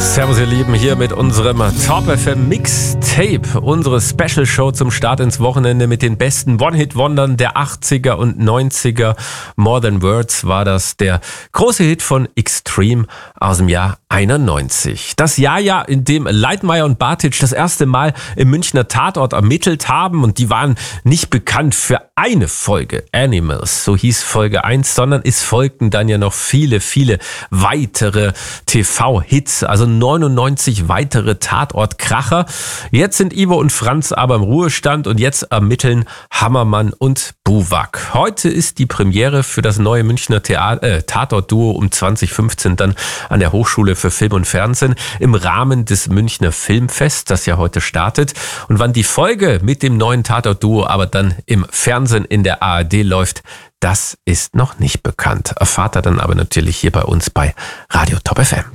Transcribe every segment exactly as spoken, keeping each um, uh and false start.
Servus ihr Lieben, hier mit unserem Top F M Mixtape, unsere Special Show zum Start ins Wochenende mit den besten One-Hit-Wondern der achtziger und neunziger. More Than Words war das, der große Hit von Extreme aus dem Jahr einundneunzig. Das Jahr ja, in dem Leitmayr und Bartitsch das erste Mal im Münchner Tatort ermittelt haben, und die waren nicht bekannt für eine Folge Animals, so hieß Folge eins, sondern es folgten dann ja noch viele, viele weitere T V-Hits, also neunundneunzig weitere Tatort-Kracher. Jetzt sind Ivo und Franz aber im Ruhestand und jetzt ermitteln Hammermann und Buwak. Heute ist die Premiere für das neue Münchner Theater, äh, Tatort-Duo um zwanzig fünfzehn dann an der Hochschule für Film und Fernsehen im Rahmen des Münchner Filmfests, das ja heute startet. Und wann die Folge mit dem neuen Tatort-Duo aber dann im Fernsehen in der A R D läuft, das ist noch nicht bekannt. Erfahrt ihr dann aber natürlich hier bei uns bei Radio Top F M.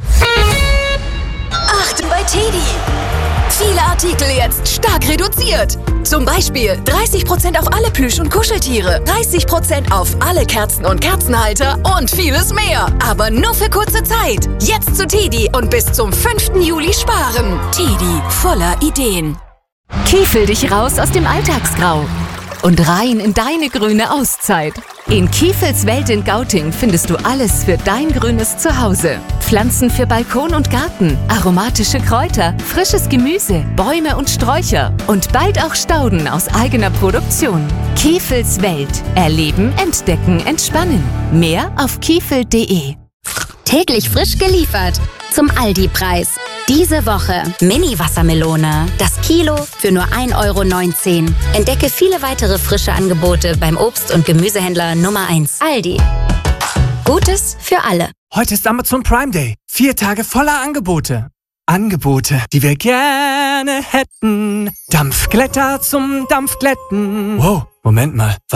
Achtung bei Teddy! Viele Artikel jetzt stark reduziert. Zum Beispiel dreißig Prozent auf alle Plüsch- und Kuscheltiere, dreißig Prozent auf alle Kerzen und Kerzenhalter und vieles mehr. Aber nur für kurze Zeit. Jetzt zu Teddy und bis zum fünften Juli sparen. Teddy, voller Ideen. Kiefel dich raus aus dem Alltagsgrau und rein in deine grüne Auszeit. In Kiefels Welt in Gauting findest du alles für dein grünes Zuhause. Pflanzen für Balkon und Garten, aromatische Kräuter, frisches Gemüse, Bäume und Sträucher und bald auch Stauden aus eigener Produktion. Kiefels Welt. Erleben, entdecken, entspannen. Mehr auf kiefel punkt de. Täglich frisch geliefert. Zum Aldi-Preis. Diese Woche Mini-Wassermelone. Das Kilo für nur ein Euro neunzehn. Entdecke viele weitere frische Angebote beim Obst- und Gemüsehändler Nummer eins. Aldi. Gutes für alle. Heute ist Amazon Prime Day. Vier Tage voller Angebote. Angebote, die wir gerne hätten. Dampfglätter zum Dampfglätten. Wow, Moment mal.